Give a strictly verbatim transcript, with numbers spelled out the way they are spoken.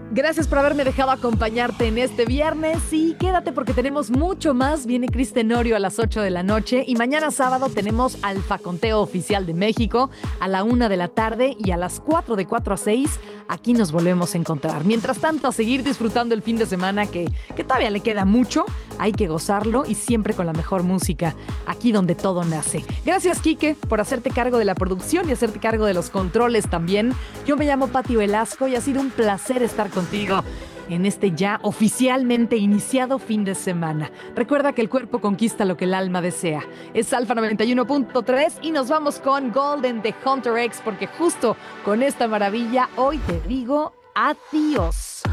Gracias por haberme dejado acompañarte en este viernes y quédate porque tenemos mucho más. Viene Cris Tenorio a las ocho de la noche y mañana sábado tenemos Alfa Conteo Oficial de México a la una de la tarde y a las cuatro de cuatro a seis aquí nos volvemos a encontrar. Mientras tanto, a seguir disfrutando el fin de semana que, que todavía le queda mucho. Hay que gozarlo y siempre con la mejor música, aquí donde todo nace. Gracias, Quique, por hacerte cargo de la producción y hacerte cargo de los controles también. Yo me llamo Pati Velasco y ha sido un placer estar contigo en este ya oficialmente iniciado fin de semana. Recuerda que el cuerpo conquista lo que el alma desea. Es Alfa noventa y uno punto tres y nos vamos con Golden de Hunter X porque justo con esta maravilla hoy te digo adiós.